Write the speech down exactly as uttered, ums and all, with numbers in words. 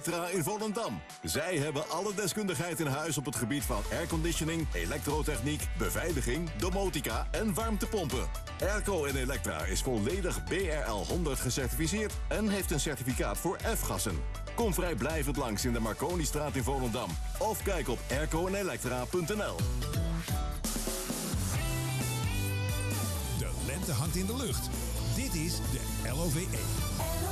Elektra in Volendam. Zij hebben alle deskundigheid in huis op het gebied van airconditioning, elektrotechniek, beveiliging, domotica en warmtepompen. Airco en Elektra is volledig B R L honderd gecertificeerd en heeft een certificaat voor F-gassen. Kom vrijblijvend langs in de Marconistraat in Volendam. Of kijk op airco en elektra punt n l. De lente hangt in de lucht. Dit is de L O V E.